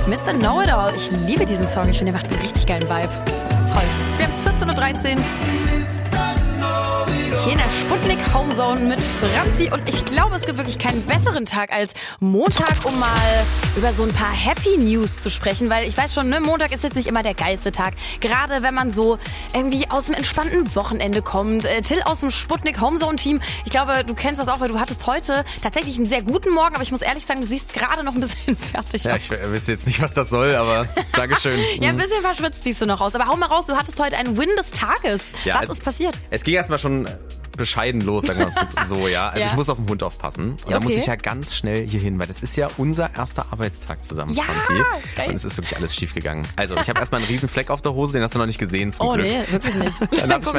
Mr. Know-It-All. Ich liebe diesen Song. Ich finde, der macht einen richtig geilen Vibe. Toll. Wir haben es 14.13 Uhr. Hier in der Sputnik Homezone mit Franzi. Und ich glaube, es gibt wirklich keinen besseren Tag als Montag, um mal über so ein paar Happy News zu sprechen. Weil ich weiß schon, ne, Montag ist jetzt nicht immer der geilste Tag. Gerade wenn man so irgendwie aus dem entspannten Wochenende kommt. Till aus dem Sputnik Homezone Team. Ich glaube, du kennst das auch, weil du hattest heute tatsächlich einen sehr guten Morgen. Aber ich muss ehrlich sagen, du siehst gerade noch ein bisschen fertig aus. Ja, ich weiß jetzt nicht, was das soll, aber Dankeschön. Ja, ein bisschen verschwitzt siehst du noch aus. Aber hau mal raus, du hattest heute einen Win des Tages. Ja, was ist passiert? Es ging erstmal schon bescheiden los, sagen wir es so, ja. Also ich muss auf den Hund aufpassen. Und da muss ich ja ganz schnell hier hin, weil das ist ja unser erster Arbeitstag zusammen, Franzi. Geil. Und es ist wirklich alles schief gegangen. Also ich habe erstmal einen riesen Fleck auf der Hose, den hast du noch nicht gesehen zum Glück. Nee, wirklich nicht. Dann habe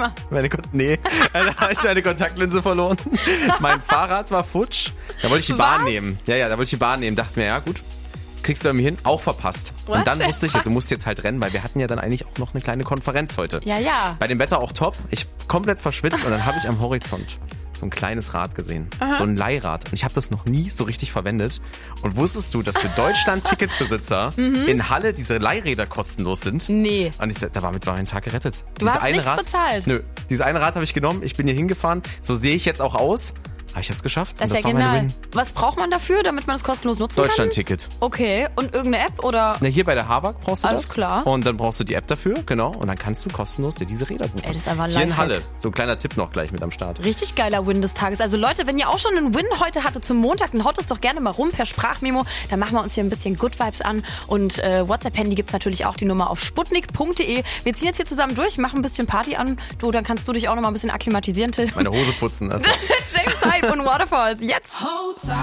ich meine Kontaktlinse verloren. Mein Fahrrad war futsch. Da wollte ich die Bahn nehmen. Ja, da wollte ich die Bahn nehmen. Dachte mir, ja gut, kriegst du irgendwie hin, auch verpasst. What? Und dann wusste ich, du musst jetzt halt rennen, weil wir hatten ja dann eigentlich auch noch eine kleine Konferenz heute. Ja. Bei dem Wetter auch top. Ich komplett verschwitzt und dann habe ich am Horizont so ein kleines Rad gesehen. So ein Leihrad. Und ich habe das noch nie so richtig verwendet. Und wusstest du, dass für Deutschland-Ticketbesitzer in Halle diese Leihräder kostenlos sind? Nee. Und damit war mein Tag gerettet. Du hast nichts bezahlt? Nö. Dieses eine Rad habe ich genommen, ich bin hier hingefahren. So sehe ich jetzt auch aus. Aber ich habe es geschafft. Das ist ja genial. Was braucht man dafür, damit man es kostenlos nutzen kann? Deutschland-Ticket. Okay. Und irgendeine App oder? Na, hier bei der Habak brauchst du das. Alles klar. Und dann brauchst du die App dafür, genau. Und dann kannst du kostenlos dir diese Räder buchen. Ey, das ist einfach ein hier in Lifehack. Halle. So ein kleiner Tipp noch gleich mit am Start. Richtig geiler Win des Tages. Also Leute, wenn ihr auch schon einen Win heute hattet zum Montag, dann haut es doch gerne mal rum per Sprachmemo. Dann machen wir uns hier ein bisschen Good Vibes an. Und WhatsApp-Handy gibt's natürlich auch die Nummer auf sputnik.de. Wir ziehen jetzt hier zusammen durch, machen ein bisschen Party an. Du, dann kannst du dich auch noch mal ein bisschen akklimatisieren, Till. Meine Hose putzen. Also. James Hype und Waterfalls. Jetzt!